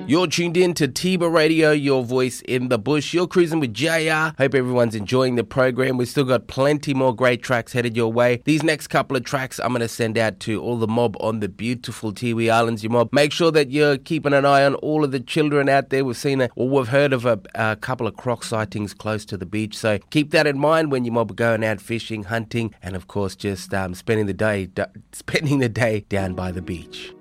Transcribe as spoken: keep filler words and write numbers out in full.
You're tuned in to Tiba Radio, your voice in the bush. You're cruising with J R. Hope everyone's enjoying the program. We've still got plenty more great tracks headed your way. These next couple of tracks I'm going to send out to all the mob on the beautiful Tiwi Islands. You mob, make sure that you're keeping an eye on all of the children out there. We've seen a, or we've heard of a, a couple of croc sightings close to the beach. So keep that in mind when you mob are going out fishing, hunting, and of course just um, spending the day, d- spending the day down by the beach.